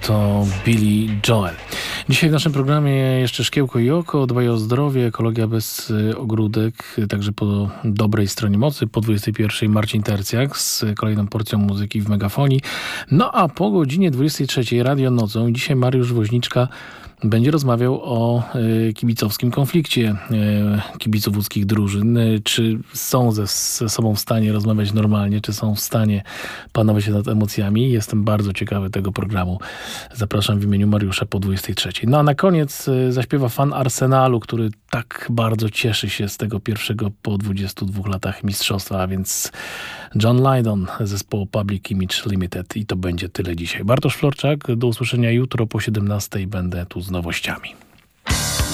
To Billy Joel. Dzisiaj w naszym programie jeszcze Szkiełko i Oko, dbaj o zdrowie, ekologia bez ogródek, także po dobrej stronie mocy. Po 21 Marcin Tercjak z kolejną porcją muzyki w Megafonii. No a po godzinie 23 Radio Nocą dzisiaj Mariusz Woźniczka będzie rozmawiał o kibicowskim konflikcie kibiców łódzkich drużyn. Czy są ze sobą w stanie rozmawiać normalnie, czy są w stanie panować nad emocjami. Jestem bardzo ciekawy tego programu. Zapraszam w imieniu Mariusza po 23. No a na koniec zaśpiewa fan Arsenalu, który tak bardzo cieszy się z tego pierwszego po 22 latach mistrzostwa, a więc John Lydon, zespołu Public Image Limited. I to będzie tyle dzisiaj. Bartosz Florczak, do usłyszenia jutro po 17. Będę tu z nowościami.